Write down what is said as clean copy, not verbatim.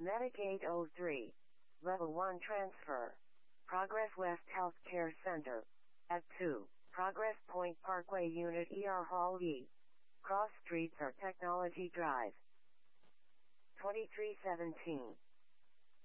Medigate 03. Level 1 transfer. Progress West Healthcare Center. At 2. Progress Point Parkway Unit ER Hall E. Cross Streets or Technology Drive. 2317.